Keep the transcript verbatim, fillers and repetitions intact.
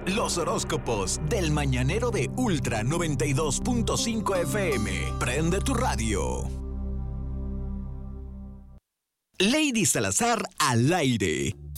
Los horóscopos del mañanero de Ultra noventa y dos punto cinco F M. Prende tu radio. Lady Salazar al aire.